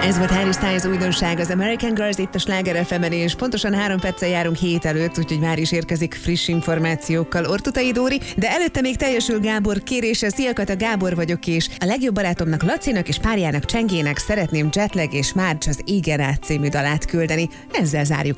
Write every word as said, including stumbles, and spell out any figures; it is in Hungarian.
Ez volt Harry Styles újdonság, az American Girls itt a Sláger ef em-en, és pontosan három perccel járunk hét előtt, úgyhogy már is érkezik friss információkkal Ortutai Dóri, de előtte még teljesül Gábor kérése. Szia Kata, Gábor vagyok, és a legjobb barátomnak Lacinak és párjának Csengének szeretném Jetlag és Márcs az Égen át című dalát küldeni. Ezzel zárjuk